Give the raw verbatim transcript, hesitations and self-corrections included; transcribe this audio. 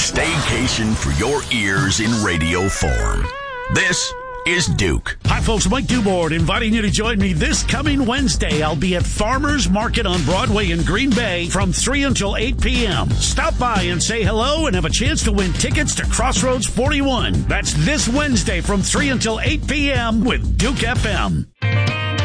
staycation for your ears in radio form. This is Duke. Hi, folks. Mike Dubord inviting you to join me this coming Wednesday. I'll be at Farmers Market on Broadway in Green Bay from three until eight p.m. Stop by and say hello and have a chance to win tickets to Crossroads forty-one. That's this Wednesday from three until eight p.m. with Duke F M.